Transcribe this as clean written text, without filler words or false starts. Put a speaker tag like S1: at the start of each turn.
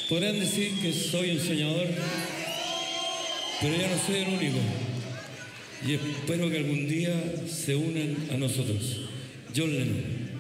S1: Podrán decir que soy un soñador, pero ya no soy el único. Y espero que algún día se unan a nosotros. John Lennon.